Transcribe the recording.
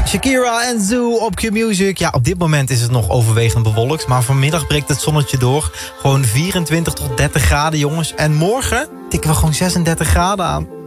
Shakira en Zoo op Q-Music. Ja, op dit moment is het nog overwegend bewolkt. Maar vanmiddag breekt het zonnetje door. Gewoon 24 tot 30 graden, jongens. En morgen tikken we gewoon 36 graden aan.